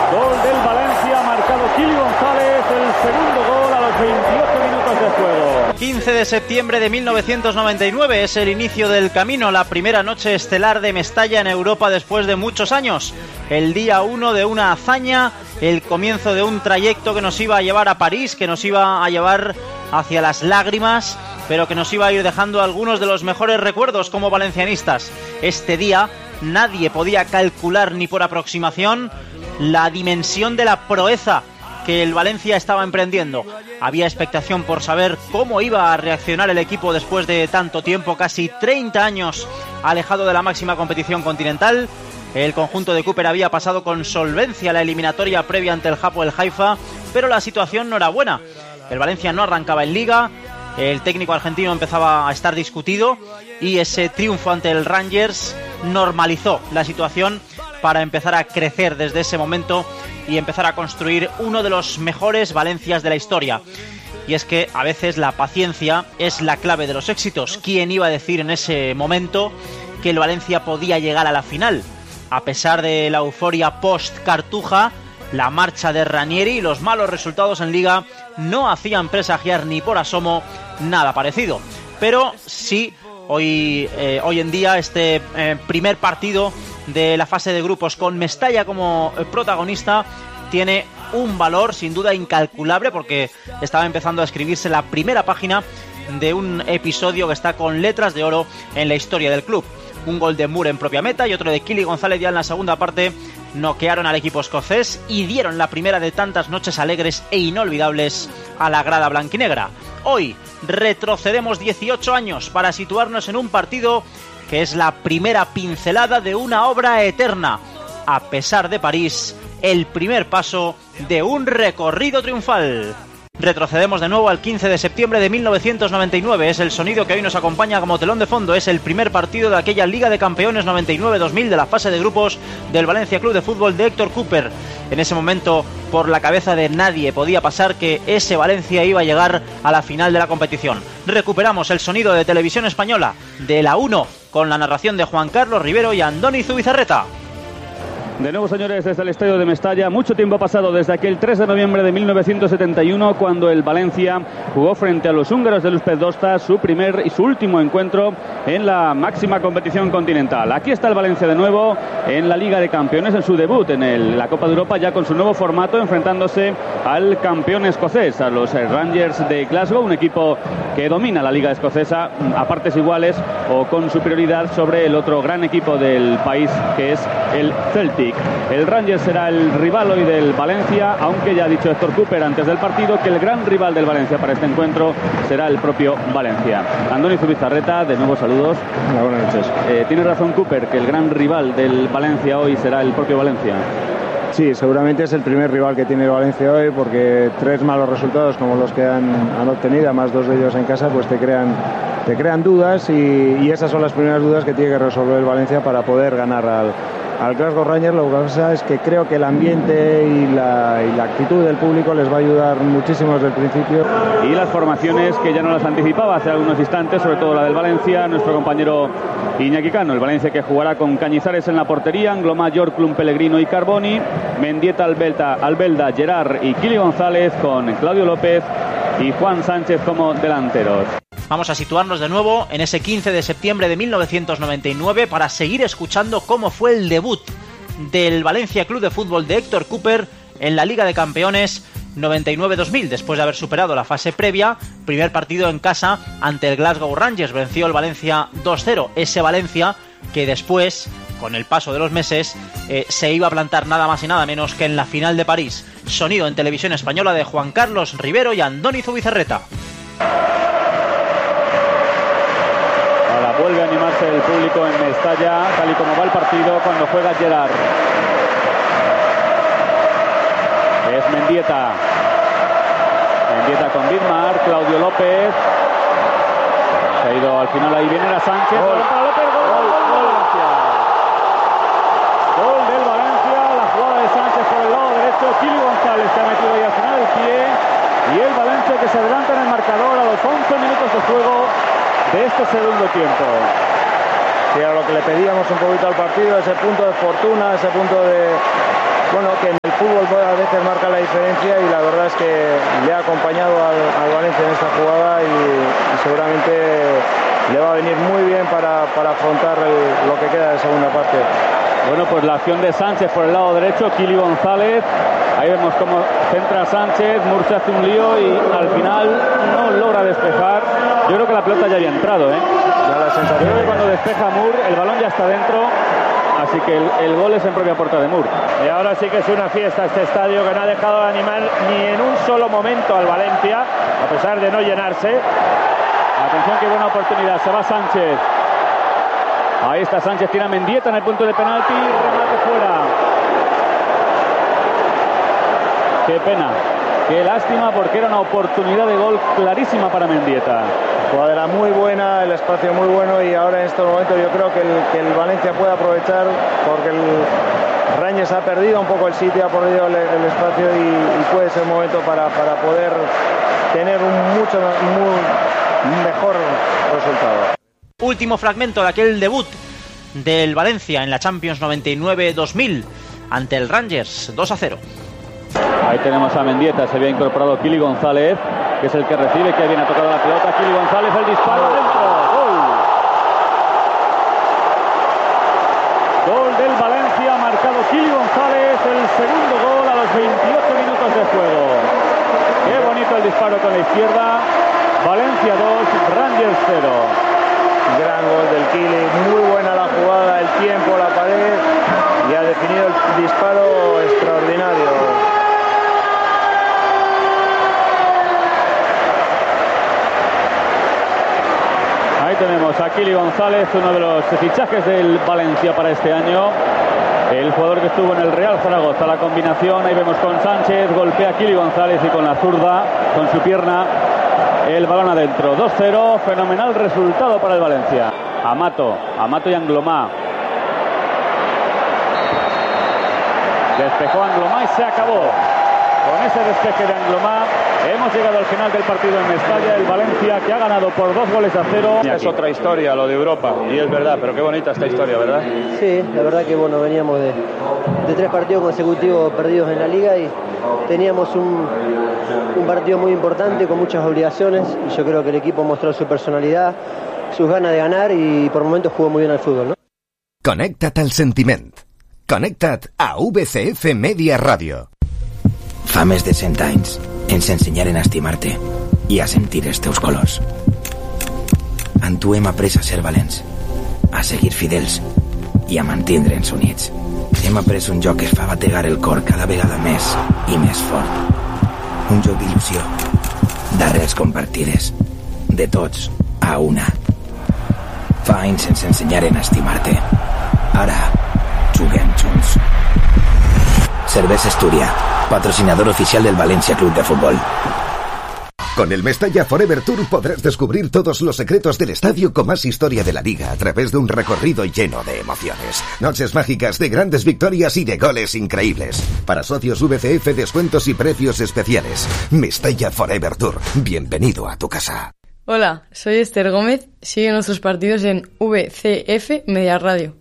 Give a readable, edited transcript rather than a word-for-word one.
Gol del Valencia, marcado Kili González, el segundo gol a los 28 minutos de juego. 15 de septiembre de 1999 es el inicio del camino, la primera noche estelar de Mestalla en Europa después de muchos años. El día 1 de una hazaña, el comienzo de un trayecto que nos iba a llevar a París, que nos iba a llevar hacia las lágrimas, pero que nos iba a ir dejando algunos de los mejores recuerdos como valencianistas. Este día nadie podía calcular ni por aproximación la dimensión de la proeza que el Valencia estaba emprendiendo. Había expectación por saber cómo iba a reaccionar el equipo después de tanto tiempo, casi 30 años alejado de la máxima competición continental. El conjunto de Cooper había pasado con solvencia la eliminatoria previa ante el Hapoel Haifa, pero la situación no era buena. El Valencia no arrancaba en Liga, el técnico argentino empezaba a estar discutido y ese triunfo ante el Rangers normalizó la situación para empezar a crecer desde ese momento y empezar a construir uno de los mejores Valencias de la historia. Y es que a veces la paciencia es la clave de los éxitos. ¿Quién iba a decir en ese momento que el Valencia podía llegar a la final? A pesar de la euforia post-Cartuja, la marcha de Ranieri y los malos resultados en Liga no hacían presagiar ni por asomo nada parecido. Pero sí, hoy en día este primer partido de la fase de grupos con Mestalla como protagonista tiene un valor sin duda incalculable, porque estaba empezando a escribirse la primera página de un episodio que está con letras de oro en la historia del club. Un gol de Moore en propia meta y otro de Kili González ya en la segunda parte noquearon al equipo escocés y dieron la primera de tantas noches alegres e inolvidables a la grada blanquinegra. Hoy retrocedemos 18 años para situarnos en un partido que es la primera pincelada de una obra eterna. A pesar de París, el primer paso de un recorrido triunfal. Retrocedemos de nuevo al 15 de septiembre de 1999. Es el sonido que hoy nos acompaña como telón de fondo. Es el primer partido de aquella Liga de Campeones 99-2000 de la fase de grupos del Valencia Club de Fútbol de Héctor Cooper. En ese momento, por la cabeza de nadie podía pasar que ese Valencia iba a llegar a la final de la competición. Recuperamos el sonido de Televisión Española de la 1 con la narración de Juan Carlos Rivero y Andoni Zubizarreta. De nuevo, señores, desde el estadio de Mestalla. Mucho tiempo ha pasado desde aquel 3 de noviembre de 1971, cuando el Valencia jugó frente a los húngaros de Luzpet Dosta su primer y su último encuentro en la máxima competición continental. Aquí está el Valencia de nuevo en la Liga de Campeones, en su debut en la Copa de Europa, ya con su nuevo formato, enfrentándose al campeón escocés, a los Rangers de Glasgow, un equipo que domina la Liga Escocesa a partes iguales o con superioridad sobre el otro gran equipo del país, que es el Celtic. El Rangers será el rival hoy del Valencia, aunque ya ha dicho Héctor Cooper antes del partido que el gran rival del Valencia para este encuentro será el propio Valencia. Andoni Zubizarreta, de nuevo saludos. Hola, buenas noches. Tiene razón Cooper, que el gran rival del Valencia hoy será el propio Valencia. Sí, seguramente es el primer rival que tiene el Valencia hoy, porque 3 malos resultados como los que han obtenido, más 2 de ellos en casa, pues te crean dudas y esas son las primeras dudas que tiene que resolver el Valencia para poder ganar al Glasgow Rangers. Lo que pasa es que creo que el ambiente y la actitud del público les va a ayudar muchísimo desde el principio. Y las formaciones que ya no las anticipaba hace algunos instantes, sobre todo la del Valencia, nuestro compañero Iñaki Cano. El Valencia que jugará con Cañizares en la portería, Anglomá, Yorklund, Pellegrino y Carboni, Mendieta, Albelda, Gerard y Kili González, con Claudio López y Juan Sánchez como delanteros. Vamos a situarnos de nuevo en ese 15 de septiembre de 1999 para seguir escuchando cómo fue el debut del Valencia Club de Fútbol de Héctor Cooper en la Liga de Campeones 99-2000, después de haber superado la fase previa. Primer partido en casa ante el Glasgow Rangers, venció el Valencia 2-0, ese Valencia que después, con el paso de los meses, se iba a plantar nada más y nada menos que en la final de París. Sonido en Televisión Española de Juan Carlos Rivero y Andoni Zubizarreta. Vuelve a animarse el público en Mestalla, tal y como va el partido cuando juega Gerard. Es Mendieta con Dietmar, Claudio López. Se ha ido al final, ahí viene a Sánchez. Gol para López, gol del Valencia. La jugada de Sánchez por el lado derecho. Kili González que ha metido ahí al final el pie. Y el Valencia que se adelanta en el marcador a los 11 minutos de juego de este segundo tiempo. Sí, era lo que le pedíamos un poquito al partido, ese punto de fortuna, ese punto de... Bueno, que en el fútbol a veces marca la diferencia y la verdad es que le ha acompañado al Valencia en esta jugada y seguramente le va a venir muy bien para afrontar lo que queda de segunda parte. Bueno, pues la acción de Sánchez por el lado derecho, Kili González. Ahí vemos cómo centra Sánchez, Murcia hace un lío y al final no logra despejar. Yo creo que la pelota ya había entrado, ¿eh? Da la sensación. Yo creo que cuando despeja Mur, el balón ya está dentro, así que el gol es en propia puerta de Mur. Y ahora sí que es una fiesta este estadio que no ha dejado de animar ni en un solo momento al Valencia, a pesar de no llenarse. Atención, qué buena oportunidad, se va Sánchez. Ahí está Sánchez, tira Mendieta en el punto de penalti, remate fuera. Qué pena, qué lástima, porque era una oportunidad de gol clarísima para Mendieta. La jugada era muy buena, el espacio muy bueno y ahora en estos momentos yo creo que el Valencia puede aprovechar porque el Rangers ha perdido un poco el sitio, ha perdido el espacio y puede ser un momento para poder tener un mejor resultado. Último fragmento de aquel debut del Valencia en la Champions 99-2000 ante el Rangers, 2-0. Ahí tenemos a Mendieta, se había incorporado Kili González, que es el que recibe, que bien ha tocado la pelota. Kili González, el disparo dentro, gol. Gol del Valencia, marcado Kili González, el segundo gol a los 28 minutos de juego. Qué bonito el disparo con la izquierda. Valencia 2, Rangers 0. Gran gol del Kili, muy buena la jugada, el tiempo, la pared y ha definido el disparo extraordinario. Ahí tenemos a Kili González, uno de los fichajes del Valencia para este año. El jugador que estuvo en el Real Zaragoza, la combinación, ahí vemos con Sánchez, golpea a Kili González y con la zurda, con su pierna, el balón adentro. 2-0, fenomenal resultado para el Valencia. Amato y Anglomá. Despejó Anglomá y se acabó. Con ese despeje de Anglomá hemos llegado al final del partido en Mestalla. El Valencia, que ha ganado por 2-0. Es otra historia lo de Europa y es verdad, pero qué bonita esta historia, ¿verdad? Sí, la verdad que bueno, veníamos de 3 partidos consecutivos perdidos en la liga y teníamos un partido muy importante con muchas obligaciones y yo creo que el equipo mostró su personalidad, sus ganas de ganar y por momentos jugó muy bien al fútbol, ¿no? Connecta't al sentiment. Connecta't a VCF Media Radio. Fa més de 100 anys ens ensenyaren a estimar-te i a sentir els teus colors. Amb tu hem après a ser valents, a seguir fidels i a mantindre'ns units. Hem après un joc que fa bategar el cor cada vegada més i més fort. Un joc d'il·lusió, d'arrels compartides, de tots a una. Fa anys ens ensenyaren a estimar-te. Ara juguem junts. Cervesa Astúria, patrocinador oficial del Valencia Club de Fútbol. Con el Mestalla Forever Tour podrás descubrir todos los secretos del estadio con más historia de la liga a través de un recorrido lleno de emociones. Noches mágicas de grandes victorias y de goles increíbles. Para socios VCF, descuentos y precios especiales. Mestalla Forever Tour. Bienvenido a tu casa. Hola, soy Esther Gómez. Sigue nuestros partidos en VCF Media Radio.